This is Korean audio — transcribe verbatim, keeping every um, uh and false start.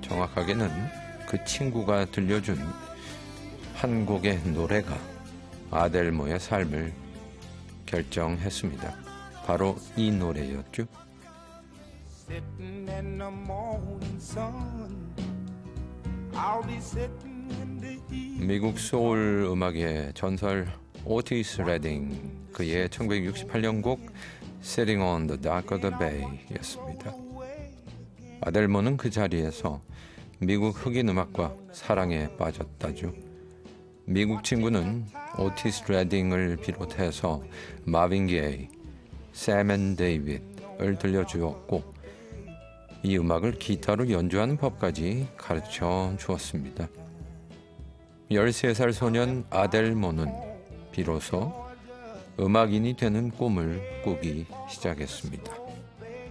정확하게는 그 친구가 들려준 한 곡의 노래가 아델모의 삶을 결정했습니다. 바로 이 노래였죠. 미국 소울 음악의 전설 오티스 레딩, 그의 천구백육십팔 년 곡 Sitting on the Dock of the Bay 였습니다. 아델모는 그 자리에서 미국 흑인 음악과 사랑에 빠졌다죠. 미국 친구는 오티스 레딩을 비롯해서 마빈 게이, 샘 앤 데이빗을 들려주었고 이 음악을 기타로 연주하는 법까지 가르쳐 주었습니다. 열세 살 소년 아델모는 비로소 음악인이 되는 꿈을 꾸기 시작했습니다.